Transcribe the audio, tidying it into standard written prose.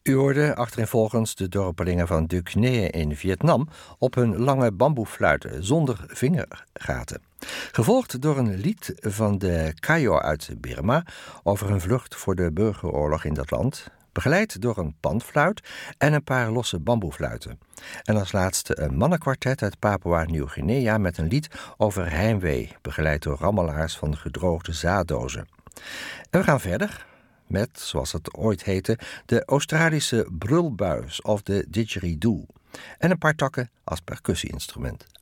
U hoorde achtereenvolgens de dorpelingen van Duc Nye in Vietnam op hun lange bamboefluiten zonder vingergaten. Gevolgd door een lied van de Kayo uit Birma over hun vlucht voor de burgeroorlog in dat land, begeleid door een panfluit en een paar losse bamboefluiten. En als laatste een mannenkwartet uit Papua-Nieuw-Guinea met een lied over heimwee, begeleid door rammelaars van gedroogde zaaddozen. En we gaan verder met, zoals het ooit heette, de Australische brulbuis of de didgeridoo en een paar takken als percussie-instrument.